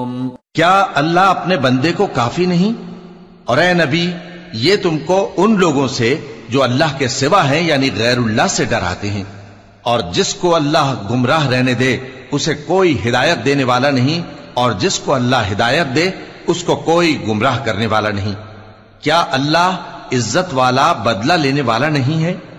क्या अल्लाह अपने बंदे को काफी नहीं? और ए नबी, ये तुमको उन लोगों से जो अल्लाह के सिवा हैं यानी गैरुल्लाह से डराते हैं, और जिसको अल्लाह गुमराह रहने दे उसे कोई हिदायत देने वाला नहीं, और जिसको अल्लाह हिदायत दे उसको कोई गुमराह करने वाला नहीं। क्या अल्लाह इज्जत वाला, बदला लेने वाला नहीं है?